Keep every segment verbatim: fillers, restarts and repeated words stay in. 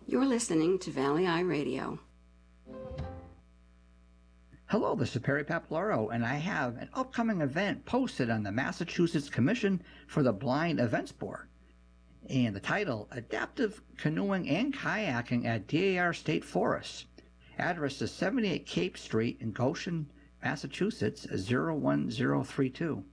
You're listening to Valley Eye Radio. Hello, this is Perry Papalaro, and I have an upcoming event posted on the Massachusetts Commission for the Blind Events Board. And the title, Adaptive Canoeing and Kayaking at D A R State Forest. Address is seventy-eight Cape Street in Goshen, Massachusetts, zero one zero three two.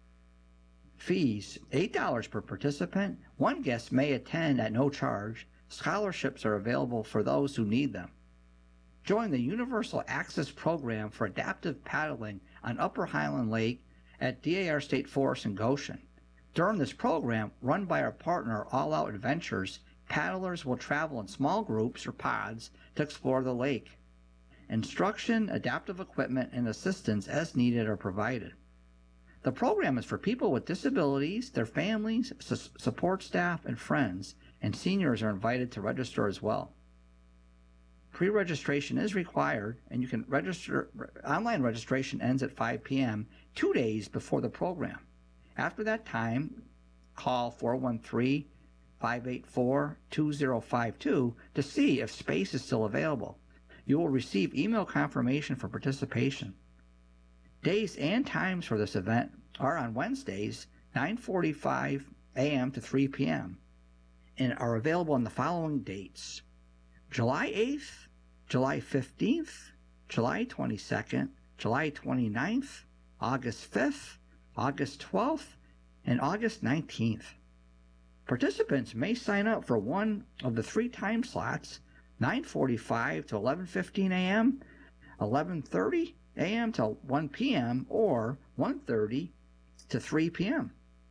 Fees, eight dollars per participant. One guest may attend at no charge. Scholarships are available for those who need them. Join the Universal Access Program for Adaptive Paddling on Upper Highland Lake at D A R State Forest in Goshen. During this program, run by our partner All Out Adventures, paddlers will travel in small groups or pods to explore the lake. Instruction, adaptive equipment, and assistance as needed are provided. The program is for people with disabilities, their families, su- support staff, and friends, and seniors are invited to register as well. Pre-registration is required, and you can register. Online registration ends at five p m two days before the program. After that time, call four one three, five eight four, two zero five two to see if space is still available. You will receive email confirmation for participation. Days and times for this event are on Wednesdays, nine forty-five a m to three p m, and are available on the following dates: July eighth, July fifteenth, July twenty-second, July twenty-ninth, August fifth, August twelfth, and August nineteenth. Participants may sign up for one of the three time slots, nine forty-five to eleven fifteen a m, eleven thirty a m to one p m, or one thirty to three p m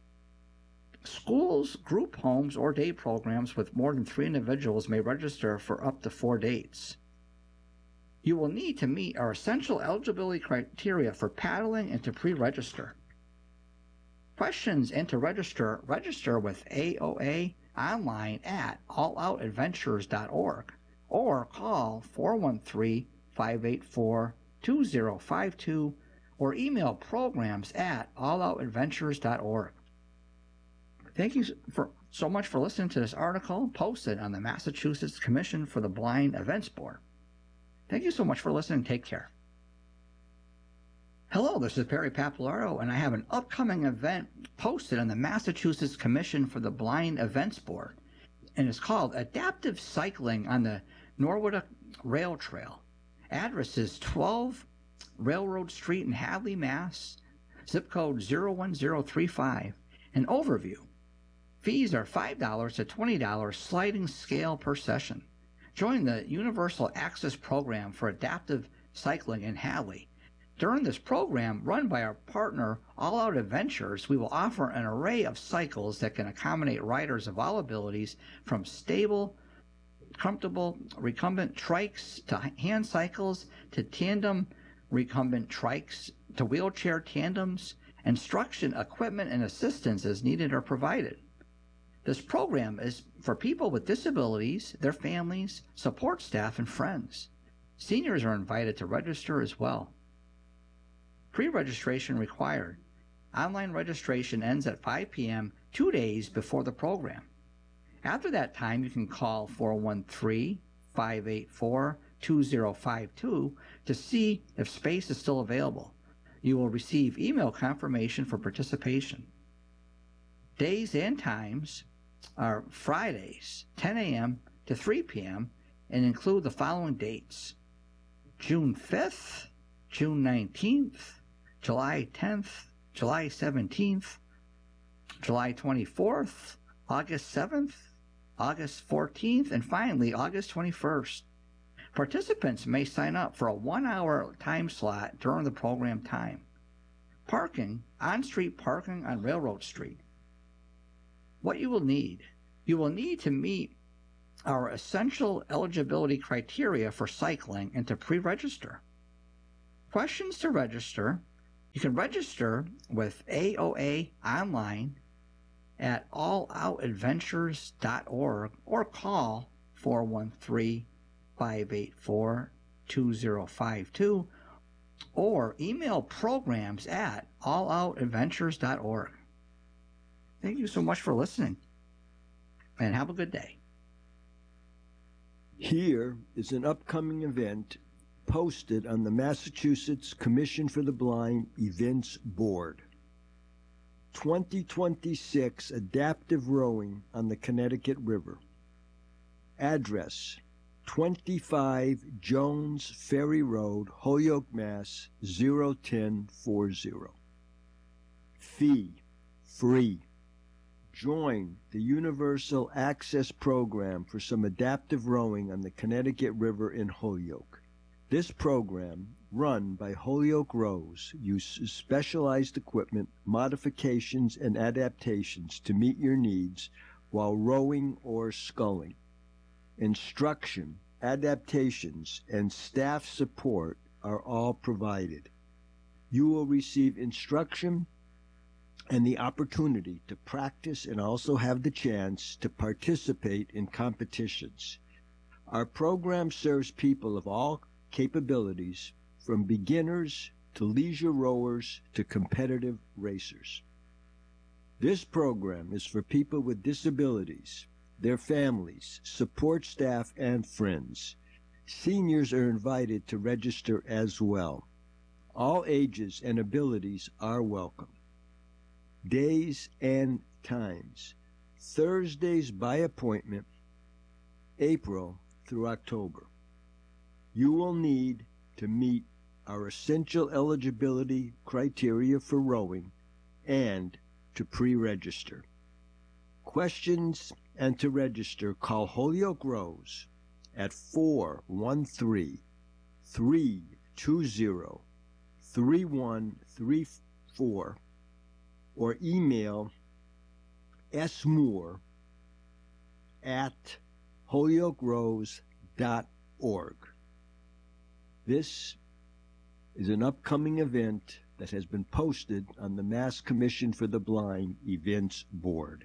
Schools, group homes, or day programs with more than three individuals may register for up to four dates. You will need to meet our essential eligibility criteria for paddling and to pre-register. Questions and to register, register with A O A online at all out adventures dot org or call four one three, five eight four, two zero five two or email programs at all out adventures dot org. Thank you for, so much for listening to this article posted on the Massachusetts Commission for the Blind Events Board. Thank you so much for listening. Take care. Hello, this is Perry Papalaro, and I have an upcoming event posted on the Massachusetts Commission for the Blind Events Board, and it's called Adaptive Cycling on the Norwood Rail Trail. Address is twelve Railroad Street in Hadley, Mass, zip code zero one zero three five. An overview. Fees are five dollars to twenty dollars sliding scale per session. Join the Universal Access Program for Adaptive Cycling in Hadley. During this program, run by our partner All Out Adventures, we will offer an array of cycles that can accommodate riders of all abilities, from stable, comfortable, recumbent trikes to hand cycles to tandem recumbent trikes to wheelchair tandems. Instruction, equipment, and assistance as needed are provided. This program is for people with disabilities, their families, support staff, and friends. Seniors are invited to register as well. Pre-registration required. Online registration ends at five p m two days before the program. After that time, you can call four one three, five eight four, two zero five two to see if space is still available. You will receive email confirmation for participation. Days and times are Fridays, ten a m to three p m, and include the following dates: June fifth, June nineteenth, July tenth, July seventeenth, July twenty-fourth, August seventh, August fourteenth, and finally August twenty-first. Participants may sign up for a one-hour time slot during the program time. Parking, on-street parking on Railroad Street. What you will need. You will need to meet our essential eligibility criteria for cycling and to pre-register. Questions to register. You can register with A O A online at all out adventures dot org or call four one three, five eight four, two zero five two or email programs at all out adventures dot org. Thank you so much for listening, and have a good day. Here is an upcoming event posted on the Massachusetts Commission for the Blind Events Board. twenty twenty-six Adaptive Rowing on the Connecticut River. Address: twenty-five Jones Ferry Road, Holyoke, Mass. zero ten forty. Fee: free. Join the Universal Access Program for some adaptive rowing on the Connecticut River in Holyoke. This program, run by Holyoke Rows, uses specialized equipment, modifications, and adaptations to meet your needs while rowing or sculling. Instruction, adaptations, and staff support are all provided. You will receive instruction and the opportunity to practice and also have the chance to participate in competitions. Our program serves people of all capabilities, from beginners to leisure rowers to competitive racers. This program is for people with disabilities, their families, support staff, and friends. Seniors are invited to register as well. All ages and abilities are welcome. Days and times: Thursdays by appointment, April through October. You will need to meet our essential eligibility criteria for rowing and to pre-register. Questions and to register, call Holyoke Rows at four one three, three two zero, three one three four or email smoore at holyokerows dot org. This is an upcoming event that has been posted on the Mass Commission for the Blind Events Board.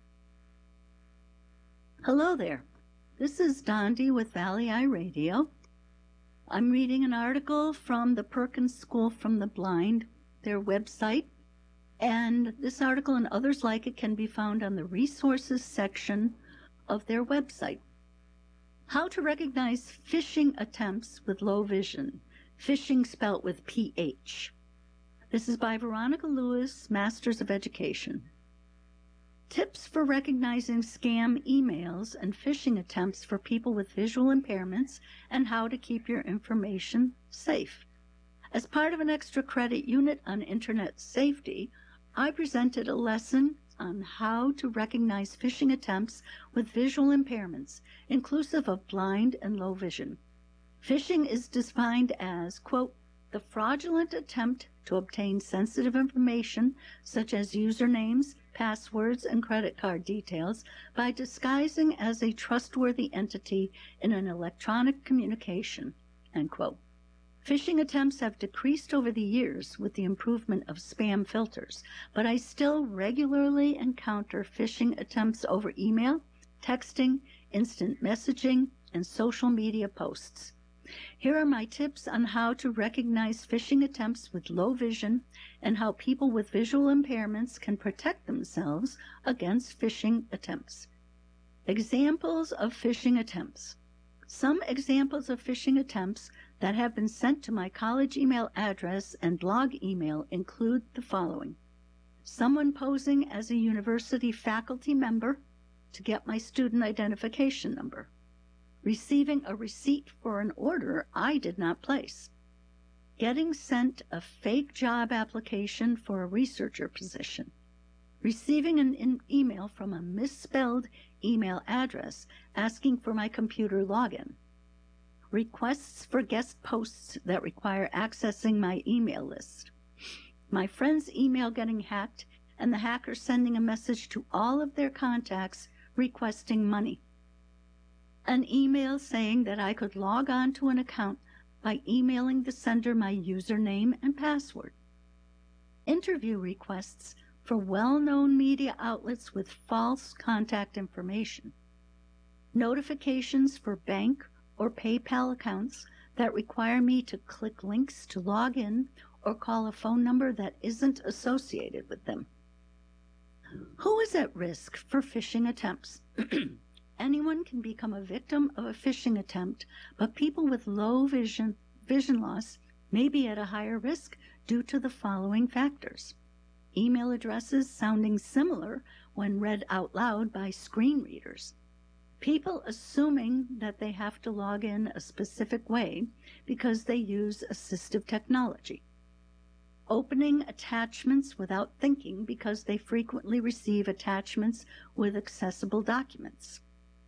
Hello there. This is Dondi with Valley Eye Radio. I'm reading an article from the Perkins School from the Blind, their website, and this article and others like it can be found on the resources section of their website. How to recognize phishing attempts with low vision. Phishing spelt with P H. This is by Veronica Lewis, Masters of Education. Tips for recognizing scam emails and phishing attempts for people with visual impairments and how to keep your information safe. As part of an extra credit unit on internet safety, I presented a lesson on how to recognize phishing attempts with visual impairments, inclusive of blind and low vision. Phishing is defined as, quote, the fraudulent attempt to obtain sensitive information such as usernames, passwords, and credit card details by disguising as a trustworthy entity in an electronic communication, end quote. Phishing attempts have decreased over the years with the improvement of spam filters, but I still regularly encounter phishing attempts over email, texting, instant messaging, and social media posts. Here are my tips on how to recognize phishing attempts with low vision and how people with visual impairments can protect themselves against phishing attempts. Examples of phishing attempts. Some examples of phishing attempts that have been sent to my college email address and blog email include the following. Someone posing as a university faculty member to get my student identification number. Receiving a receipt for an order I did not place. Getting sent a fake job application for a researcher position. Receiving an in- email from a misspelled email address asking for my computer login. Requests for guest posts that require accessing my email list. My friend's email getting hacked and the hacker sending a message to all of their contacts requesting money. An email saying that I could log on to an account by emailing the sender my username and password. Interview requests for well-known media outlets with false contact information. Notifications for bank or PayPal accounts that require me to click links to log in or call a phone number that isn't associated with them. Who is at risk for phishing attempts? Anyone can become a victim of a phishing attempt, but people with low vision, vision loss may be at a higher risk due to the following factors. Email addresses sounding similar when read out loud by screen readers. People assuming that they have to log in a specific way because they use assistive technology. Opening attachments without thinking because they frequently receive attachments with accessible documents.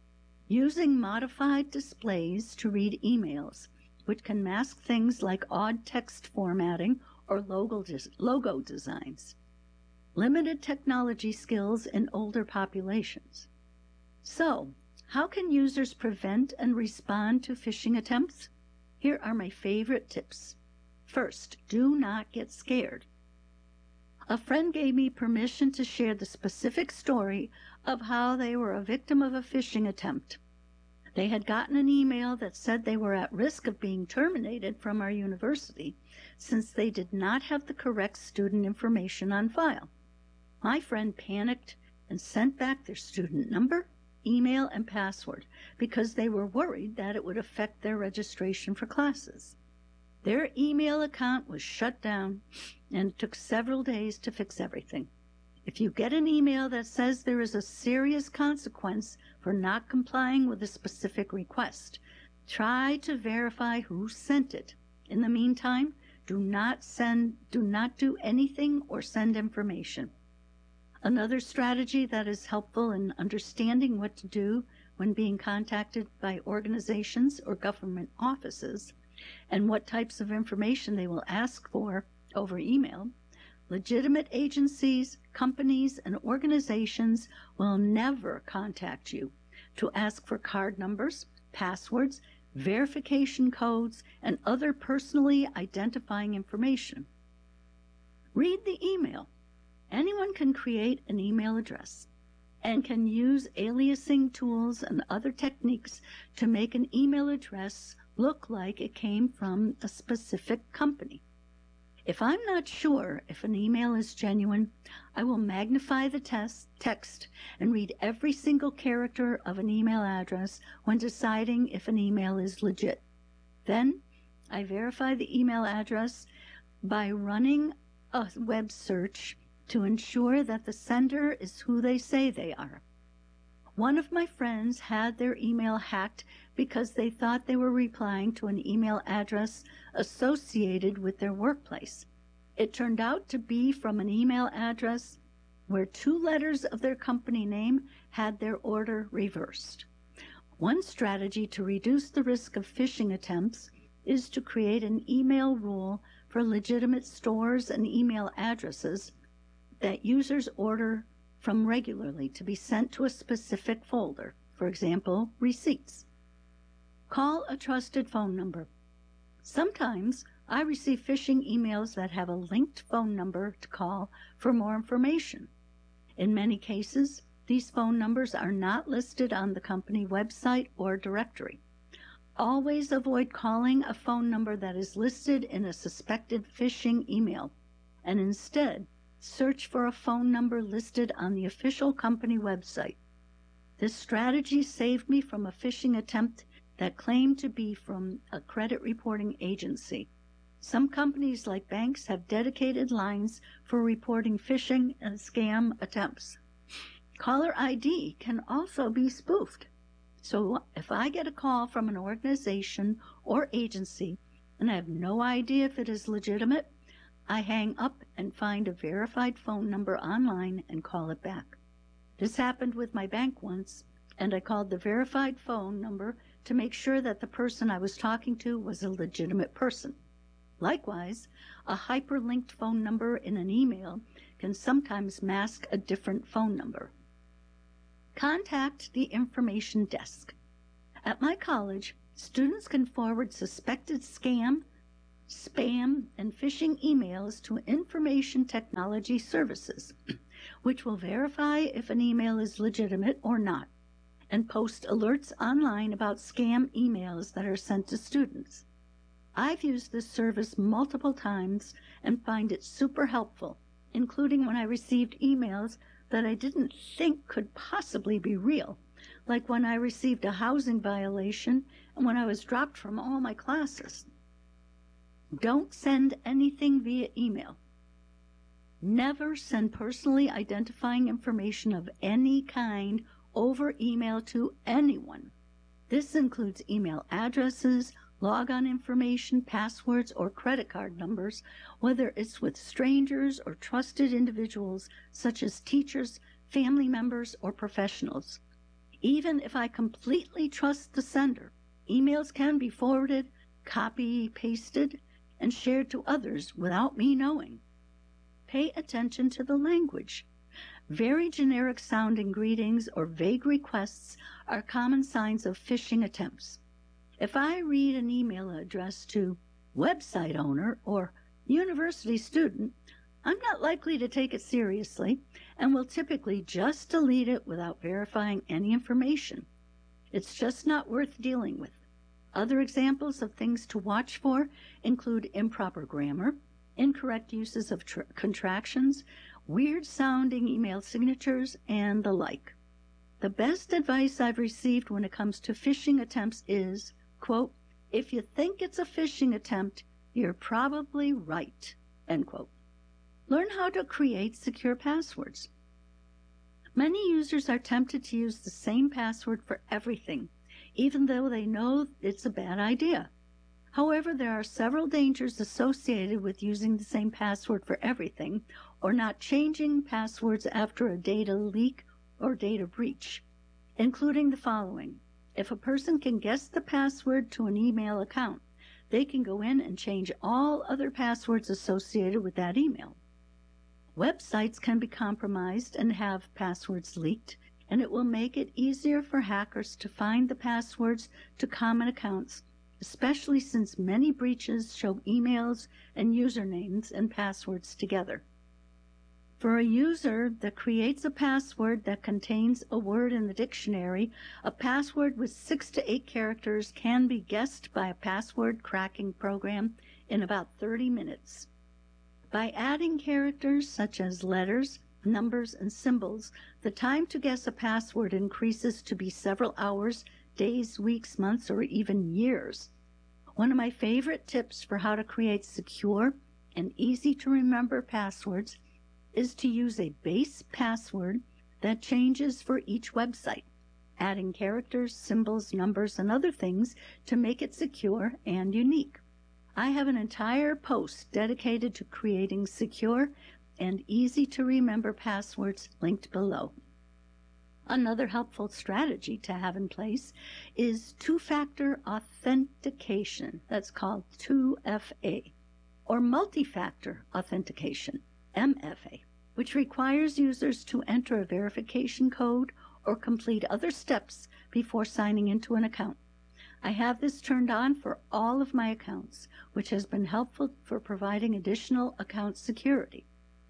Using modified displays to read emails, which can mask things like odd text formatting or logo, des- logo designs. Limited technology skills in older populations. So, how can users prevent and respond to phishing attempts? Here are my favorite tips. First, do not get scared. A friend gave me permission to share the specific story of how they were a victim of a phishing attempt. They had gotten an email that said they were at risk of being terminated from our university since they did not have the correct student information on file. My friend panicked and sent back their student number, email, and password because they were worried that it would affect their registration for classes. Their email account was shut down, and it took several days to fix everything. If you get an email that says there is a serious consequence for not complying with a specific request, try to verify who sent it. In the meantime, do not send, do not do anything or send information. Another strategy that is helpful in understanding what to do when being contacted by organizations or government offices and what types of information they will ask for over email. Legitimate agencies, companies, and organizations will never contact you to ask for card numbers, passwords, verification codes, and other personally identifying information. Read the email. Anyone can create an email address and can use aliasing tools and other techniques to make an email address look like it came from a specific company. If I'm not sure if an email is genuine, I will magnify the test, text and read every single character of an email address when deciding if an email is legit. Then I verify the email address by running a web search to ensure that the sender is who they say they are. One of my friends had their email hacked because they thought they were replying to an email address associated with their workplace. It turned out to be from an email address where two letters of their company name had their order reversed. One strategy to reduce the risk of phishing attempts is to create an email rule for legitimate stores and email addresses that users order from regularly to be sent to a specific folder, for example, receipts. Call a trusted phone number. Sometimes I receive phishing emails that have a linked phone number to call for more information. In many cases, these phone numbers are not listed on the company website or directory. Always avoid calling a phone number that is listed in a suspected phishing email, and instead search for a phone number listed on the official company website. This strategy saved me from a phishing attempt that claimed to be from a credit reporting agency. Some companies like banks have dedicated lines for reporting phishing and scam attempts. Caller I D can also be spoofed. So if I get a call from an organization or agency and I have no idea if it is legitimate, I hang up and find a verified phone number online and call it back. This happened with my bank once, and I called the verified phone number to make sure that the person I was talking to was a legitimate person. Likewise, a hyperlinked phone number in an email can sometimes mask a different phone number. Contact the information desk. At my college, students can forward suspected scam, spam, and phishing emails to Information Technology Services, which will verify if an email is legitimate or not, and post alerts online about scam emails that are sent to students. I've used this service multiple times and find it super helpful, including when I received emails that I didn't think could possibly be real, like when I received a housing violation and when I was dropped from all my classes. Don't send anything via email. Never send personally identifying information of any kind over email to anyone. This includes email addresses, logon information, passwords, or credit card numbers, whether it's with strangers or trusted individuals such as teachers, family members, or professionals. Even if I completely trust the sender, emails can be forwarded, copy, pasted, and shared to others without me knowing. Pay attention to the language. Very generic sounding greetings or vague requests are common signs of phishing attempts. If I read an email address to website owner or university student, I'm not likely to take it seriously and will typically just delete it without verifying any information. It's just not worth dealing with. Other examples of things to watch for include improper grammar, incorrect uses of tr- contractions, weird-sounding email signatures, and the like. The best advice I've received when it comes to phishing attempts is, quote, if you think it's a phishing attempt, you're probably right, end quote. Learn how to create secure passwords. Many users are tempted to use the same password for everything, even though they know it's a bad idea. However, there are several dangers associated with using the same password for everything or not changing passwords after a data leak or data breach, including the following. If a person can guess the password to an email account, they can go in and change all other passwords associated with that email. Websites can be compromised and have passwords leaked, and it will make it easier for hackers to find the passwords to common accounts, especially since many breaches show emails and usernames and passwords together. For a user that creates a password that contains a word in the dictionary, a password with six to eight characters can be guessed by a password cracking program in about thirty minutes. By adding characters such as letters, numbers, and symbols, the time to guess a password increases to be several hours, days, weeks, months, or even years. One of my favorite tips for how to create secure and easy to remember passwords is to use a base password that changes for each website, adding characters, symbols, numbers, and other things to make it secure and unique. I have an entire post dedicated to creating secure and easy to remember passwords linked below. Another helpful strategy to have in place is two-factor authentication, that's called two F A, or multi-factor authentication, M F A, which requires users to enter a verification code or complete other steps before signing into an account. I have this turned on for all of my accounts, which has been helpful for providing additional account security.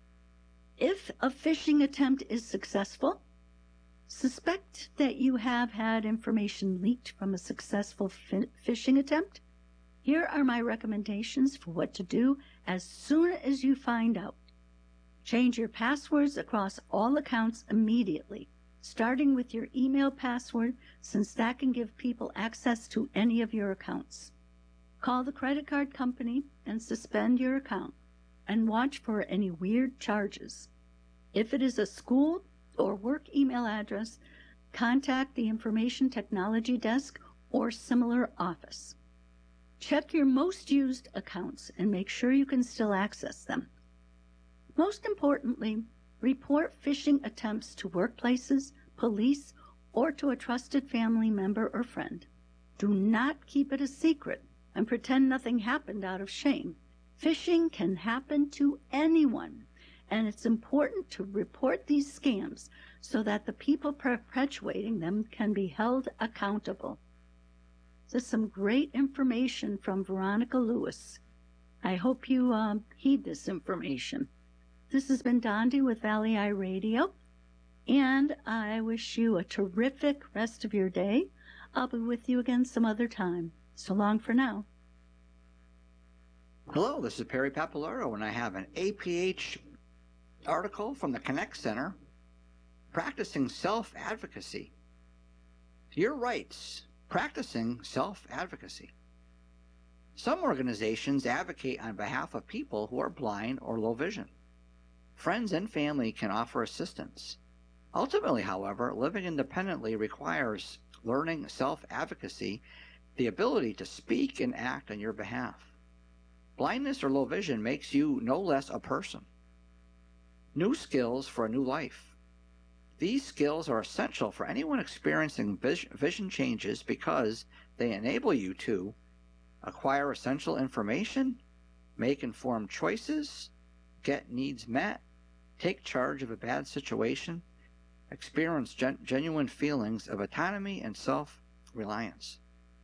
If a phishing attempt is successful, suspect that you have had information leaked from a successful phishing attempt. Here are my recommendations for what to do as soon as you find out. Change your passwords across all accounts immediately, starting with your email password, since that can give people access to any of your accounts. Call the credit card company and suspend your account, and watch for any weird charges. If it is a school or work email address, contact the Information Technology Desk or similar office. Check your most used accounts and make sure you can still access them. Most importantly, report phishing attempts to workplaces, police, or to a trusted family member or friend. Do not keep it a secret and pretend nothing happened out of shame. Phishing can happen to anyone, and it's important to report these scams so that the people perpetuating them can be held accountable. This is some great information from Veronica Lewis. I hope you um, heed this information. This has been Dondi with Valley Eye Radio, and I wish you a terrific rest of your day. I'll be with you again some other time. So long for now. Hello, this is Perry Papalero, and I have an A P H article from the Connect Center, Practicing Self-Advocacy. Your rights, practicing self-advocacy. Some organizations advocate on behalf of people who are blind or low vision. Friends and family can offer assistance. Ultimately, however, living independently requires learning self-advocacy, the ability to speak and act on your behalf. Blindness or low vision makes you no less a person. New skills for a new life. These skills are essential for anyone experiencing vision changes because they enable you to acquire essential information, make informed choices, get needs met, take charge of a bad situation, experience gen- genuine feelings of autonomy and self-reliance.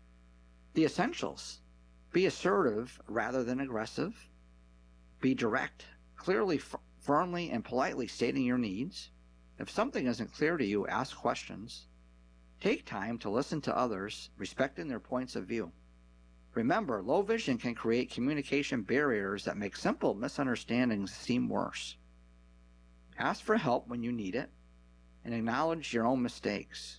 The essentials: be assertive rather than aggressive, be direct, clearly, f- firmly, and politely stating your needs. If something isn't clear to you, ask questions. Take time to listen to others, respecting their points of view. Remember, low vision can create communication barriers that make simple misunderstandings seem worse. Ask for help when you need it, and acknowledge your own mistakes.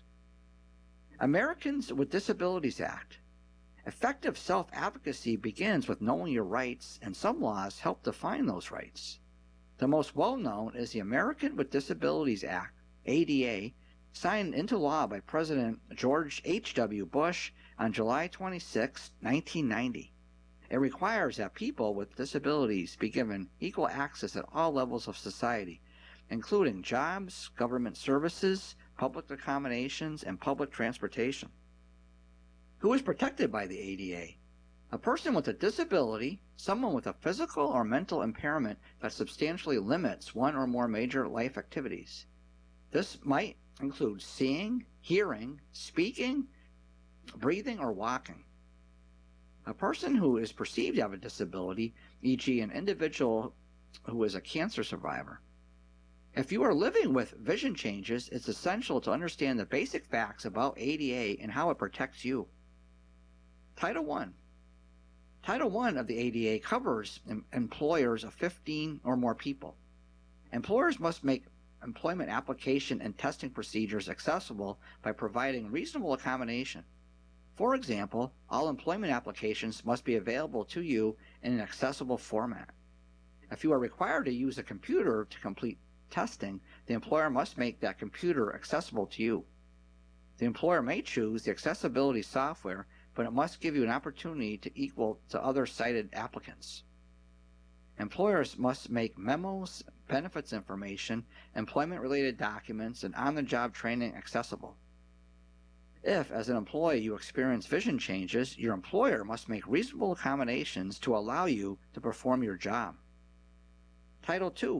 Americans with Disabilities Act. Effective self-advocacy begins with knowing your rights, and some laws help define those rights. The most well-known is the American with Disabilities Act, A D A, signed into law by President George H W Bush on July twenty-sixth, nineteen ninety. It requires that people with disabilities be given equal access at all levels of society, including jobs, government services, public accommodations, and public transportation. Who is protected by the A D A? A person with a disability, someone with a physical or mental impairment that substantially limits one or more major life activities. This might include seeing, hearing, speaking, breathing, or walking. A person who is perceived to have a disability, for example an individual who is a cancer survivor. If you are living with vision changes, it's essential to understand the basic facts about A D A and how it protects you. Title one. Title one of the A D A covers em- employers of fifteen or more people. Employers must make employment application and testing procedures accessible by providing reasonable accommodation. For example, all employment applications must be available to you in an accessible format. If you are required to use a computer to complete testing, the employer must make that computer accessible to you. The employer may choose the accessibility software, but it must give you an opportunity to equal to other cited applicants. Employers must make memos, benefits information, employment-related documents, and on-the-job training accessible. If, as an employee, you experience vision changes, your employer must make reasonable accommodations to allow you to perform your job. Title two.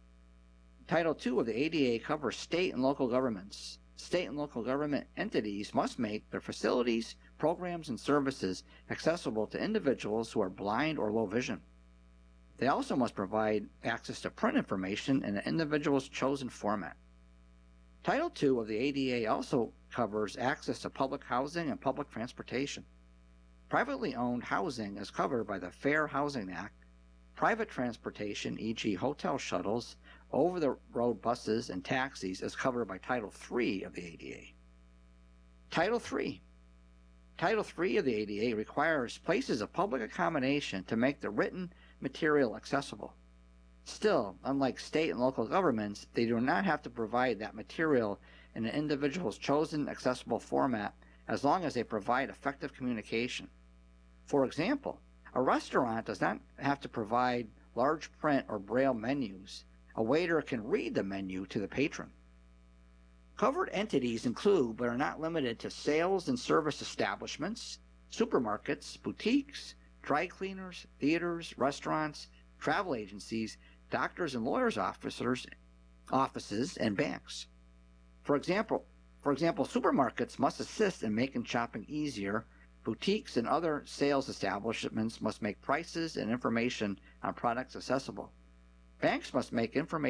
Title two of the A D A covers state and local governments. State and local government entities must make their facilities, programs, and services accessible to individuals who are blind or low vision. They also must provide access to print information in an individual's chosen format. Title two of the A D A also covers access to public housing and public transportation. Privately owned housing is covered by the Fair Housing Act. Private transportation, for example hotel shuttles, over-the-road buses, and taxis, is covered by Title three of the A D A. Title three. Title three of the A D A requires places of public accommodation to make the written material accessible. Still, unlike state and local governments, they do not have to provide that material in an individual's chosen accessible format as long as they provide effective communication. For example, a restaurant does not have to provide large print or braille menus. A waiter can read the menu to the patron. Covered entities include, but are not limited to, sales and service establishments, supermarkets, boutiques, dry cleaners, theaters, restaurants, travel agencies, doctors and lawyers' officers, offices, and banks. For example, for example, supermarkets must assist in making shopping easier. Boutiques and other sales establishments must make prices and information on products accessible. Banks must make information